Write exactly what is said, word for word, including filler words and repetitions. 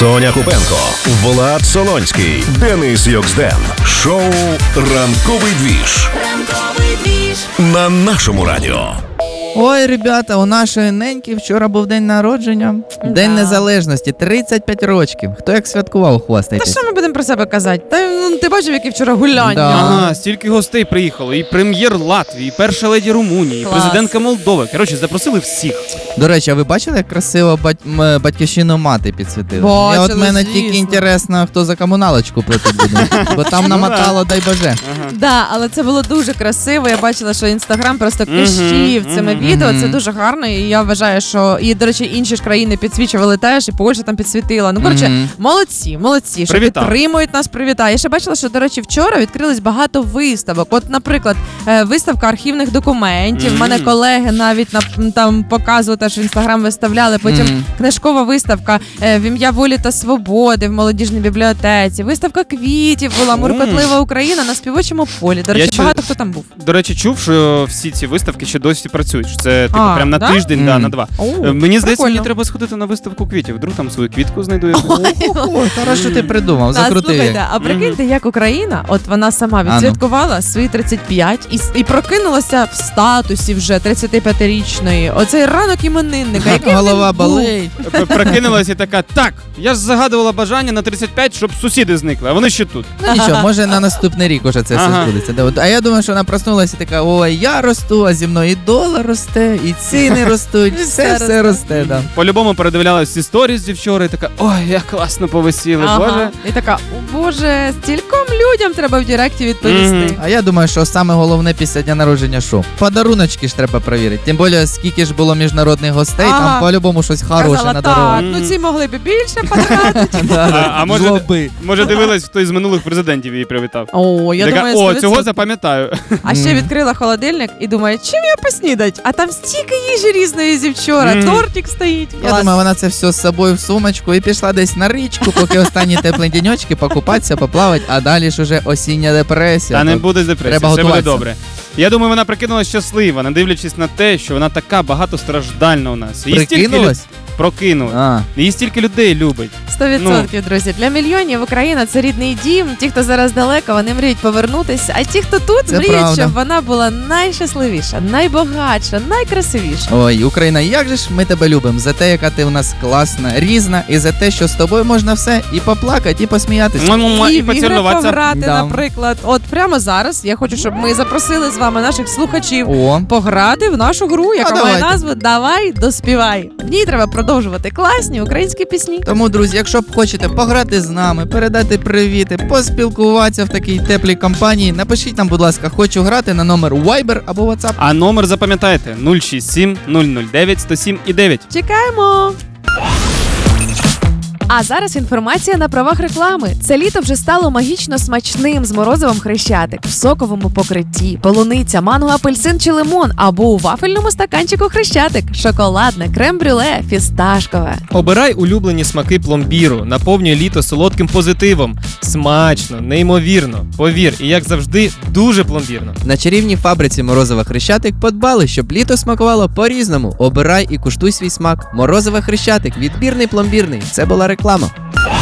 Соня Купенко, Влад Солонський, Денис Йоксден. Шоу «Ранковий двіж» Ранковий двіж на нашому радіо. Ой, ребята, у нашої неньки вчора був день народження, День Да. Незалежності, тридцять п'ять років. Хто як святкував, Та хвастайтесь. що ми будемо про себе казати? Та ну, ти бачив, які вчора гуляння? Да. Ага, стільки гостей приїхало. І прем'єр Латвії, і перша леді Румунії, і Клас. президентка Молдови. Коротше, запросили всіх. До речі, а ви бачили, як красиво бать... м, батьківщину мати підсвітили? Бачили, Я от мене звісно. тільки інтересно, хто за комуналочку платить буде. Бо там намотало, дай боже. Ага. Да, але це було дуже красиво. Я бачила, що інстаграм просто Мгм, кишів цими мгм. відео. Це Мгм. дуже гарно. І я вважаю, що і, до речі, інші ж країни підсвічували теж, і Польща там підсвітила. Ну, коротше, Мгм. молодці, молодці, що Привітав. підтримують нас, привітаю. Я ще бачила, що, до речі, вчора відкрилось багато виставок. От, наприклад, е, виставка архівних документів. У Мгм. мене колеги навіть на, там показували, теж в інстаграм виставляли. Потім Мгм. книжкова виставка е, в ім'я волі та свободи в молодіжній бібліотеці. Виставка квітів була, муркотлива Україна на співочому полі. До Я речі, чу- багато хто там був. До речі, чув, що всі ці виставки ще досі працюють. Що це типу А, прям на да? тиждень, да, Мгм. на два. О, Е, Мені здається, прикольно. мені треба сходити на виставку квітів. Вдруг там свою квітку знайду. яку. О, хорошо ти придумав, Та, закрутив. слухайте, а прикиньте, як Україна, от вона сама ну. відсвяткувала свої тридцять п'ять і, с- і прокинулася в статусі вже тридцятип'ятирічної. Оцей ранок іменинника. Який Голова він був? болить. П- Прокинулась і така, так, я ж загадувала бажання на тридцять п'ять, щоб сусіди зникли, а вони ще тут. Ну нічого, може на наступний рік уже це все Ага. збудеться. Да, от, а я думаю, що вона проснулася і така, ой, я росту, а зі мною і долар росте, і ціни ростуть, все, Все все росте. Да. По-любому передивлялась всі сторіз зі вчора і така, ой, як класно повисіли, Ага. боже. І така, о боже, стільком людям треба в Директі відповісти. Мгм. А я думаю, що саме головне після дня народження що? Подаруночки ж треба перевірити. Тим більше, скільки ж було міжнародних гостей, Ага. там по-любому щось хороше Казала, на дорогу. так, ну ці могли б більше потратити. Да, да, А- а може- жлоби. Може, дивилась, хто із минулих президентів її привітав. О, я така, думаю, о, сто цього відсотків. запам'ятаю. А ще Мгм. відкрила холодильник і думає, чим я поснідать? А там стільки їжі різної зі вчора, Мгм. тортик стоїть. Я Клас. думаю, вона це все з собою в сумочку і пішла десь на річку, поки останні теплі денечки покупатися, поплавати, а далі ж уже осіння депресія. Та не Тут буде депресії, треба все буде готуватися. добре. Я думаю, вона прикинулась щаслива, не дивлячись на те, що вона така багатостраждальна у нас. Її стільки Прикинулась? лю- Прокинулась. А, Її стільки людей любить. Сто відсотків, друзі. Для мільйонів Україна це рідний дім. Ті, хто зараз далеко, вони мріють повернутися. А ті, хто тут, Це мріють, правда. щоб вона була найщасливіша, найбагатша, найкрасивіша. ой, Україна, як же ж ми тебе любимо за те, яка ти у нас класна, різна, і за те, що з тобою можна все і поплакати, і посміятися. Муа-муа, І І в ігри поцілуватися. пограти, Да. наприклад. От прямо зараз я хочу, щоб ми запросили з вами наших слухачів О, пограти в нашу гру, яка має давайте. назву Давай доспівай. В ній треба продовжувати класні українські пісні. тому, друзі, якщо б хочете пограти з нами, передати привіти, поспілкуватися в такій теплій компанії, напишіть нам, будь ласка, хочу грати на номер Viber або WhatsApp. А номер запам'ятайте нуль шість сім нуль нуль дев'ять сто сім і дев'ять. Чекаємо! А зараз інформація на правах реклами. Це літо вже стало магічно смачним з морозивом Хрещатик в соковому покритті, полуниця, манго, апельсин чи лимон або у вафельному стаканчику Хрещатик, шоколадне, крем-брюле, фісташкове. Обирай улюблені смаки пломбіру, наповнюй літо солодким позитивом. Смачно, неймовірно. Повір, і як завжди, дуже пломбірно. На чарівній фабриці Морозова Хрещатик подбали, щоб літо смакувало по-різному. Обирай і куштуй свій смак. Морозова Хрещатик, відбірний пломбірний. Це була реклама.